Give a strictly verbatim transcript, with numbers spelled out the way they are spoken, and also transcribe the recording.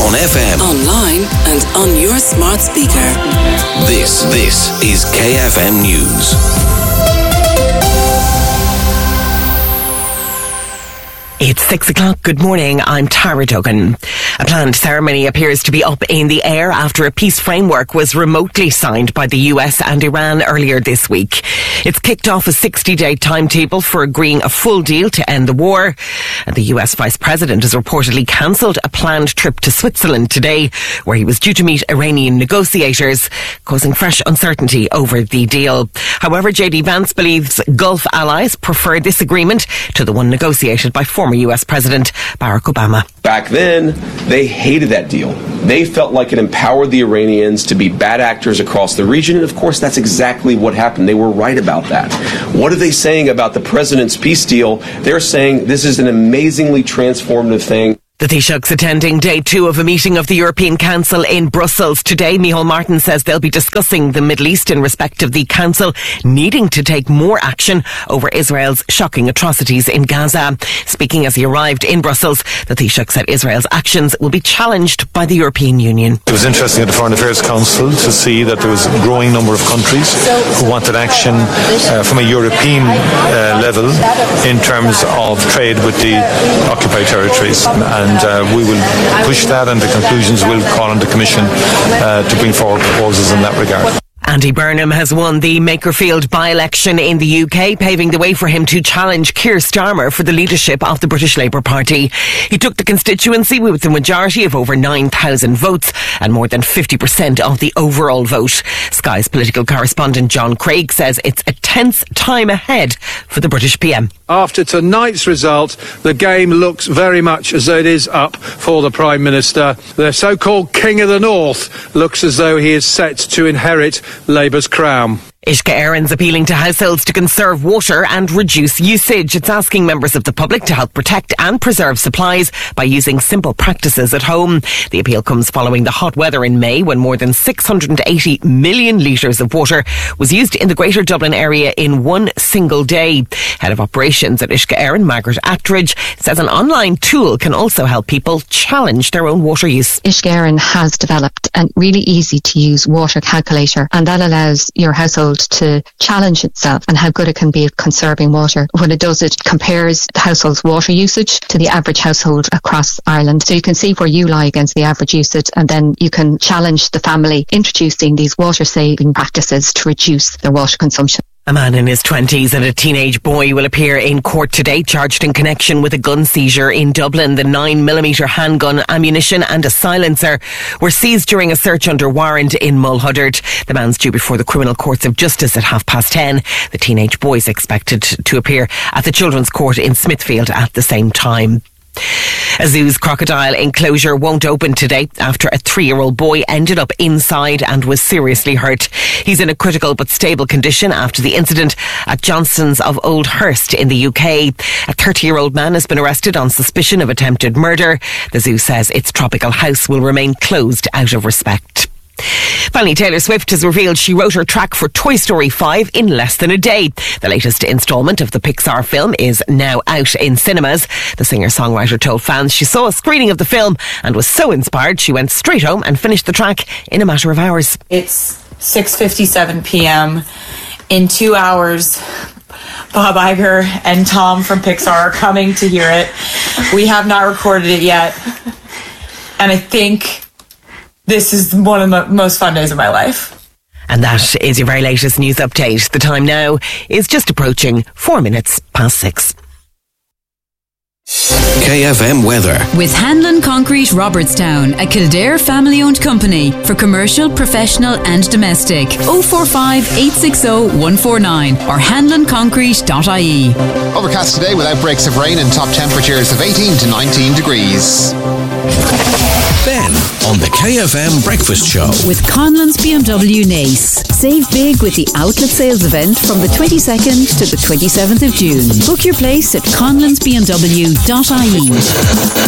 on F M, online and on your smart speaker. This, this is K F M News. It's six o'clock. Good morning. I'm Tara Duggan. A planned ceremony appears to be up in the air after a peace framework was remotely signed by the U S and Iran earlier this week. It's kicked off a sixty-day timetable for agreeing a full deal to end the war. And the U S Vice President has reportedly cancelled a planned trip to Switzerland today, where he was due to meet Iranian negotiators, causing fresh uncertainty over the deal. However, J D Vance believes Gulf allies prefer this agreement to the one negotiated by former U S President Barack Obama. Back then, they hated that deal. They felt like it empowered the Iranians to be bad actors across the region, and of course that's exactly what happened. They were right about that. What are they saying about the president's peace deal? They're saying this is an amazingly transformative thing. The Taoiseach's attending day two of a meeting of the European Council in Brussels today. Micheál Martin says they'll be discussing the Middle East in respect of the Council needing to take more action over Israel's shocking atrocities in Gaza. Speaking as he arrived in Brussels, the Taoiseach said Israel's actions will be challenged by the European Union. It was interesting at the Foreign Affairs Council to see that there was a growing number of countries who wanted action uh, from a European uh, level in terms of trade with the occupied territories. And And uh, we will push that, and the conclusions will call on the Commission uh, to bring forward proposals in that regard. Andy Burnham has won the Makerfield by-election in the U K, paving the way for him to challenge Keir Starmer for the leadership of the British Labour Party. He took the constituency with a majority of over nine thousand votes and more than fifty percent of the overall vote. Sky's political correspondent John Craig says it's a tense time ahead for the British P M. After tonight's result, the game looks very much as though it is up for the Prime Minister. The so-called King of the North looks as though he is set to inherit Labour's crown. Uisce Éireann's appealing to households to conserve water and reduce usage. It's asking members of the public to help protect and preserve supplies by using simple practices at home. The appeal comes following the hot weather in May, when more than six hundred eighty million litres of water was used in the Greater Dublin area in one single day. Head of operations at Uisce Éireann, Margaret Attridge, says an online tool can also help people challenge their own water use. Uisce Éireann has developed a really easy to use water calculator, and that allows your household to challenge itself and how good it can be at conserving water. When it does, it compares the household's water usage to the average household across Ireland. So you can see where you lie against the average usage, and then you can challenge the family introducing these water saving practices to reduce their water consumption. A man in his twenties and a teenage boy will appear in court today, charged in connection with a gun seizure in Dublin. The nine millimeter handgun, ammunition and a silencer were seized during a search under warrant in Mulhuddard. The man's due before the criminal courts of justice at half past ten. The teenage boy is expected to appear at the Children's Court in Smithfield at the same time. A zoo's crocodile enclosure won't open today after a three-year-old boy ended up inside and was seriously hurt. He's in a critical but stable condition after the incident at Johnston's of Old Hurst in the U K. A thirty-year-old man has been arrested on suspicion of attempted murder. The zoo says its tropical house will remain closed out of respect. Finally, Taylor Swift has revealed she wrote her track for Toy Story five in less than a day. The latest instalment of the Pixar film is now out in cinemas. The singer-songwriter told fans she saw a screening of the film and was so inspired she went straight home and finished the track in a matter of hours. It's six fifty-seven p.m. In two hours, Bob Iger and Tom from Pixar are coming to hear it. We have not recorded it yet, and I think this is one of the most fun days of my life. And that is your very latest news update. The time now is just approaching four minutes past six. K F M weather. With Hanlon Concrete Robertstown, a Kildare family-owned company for commercial, professional and domestic. oh four five, eight six oh, one four nine or hanlon concrete dot I E. Overcast today with outbreaks of rain and top temperatures of eighteen to nineteen degrees. Ben on the K F M Breakfast Show. With Conlon's B M W Nace. Save big with the outlet sales event from the twenty-second to the twenty-seventh of June. Book your place at conlons b m w dot I E.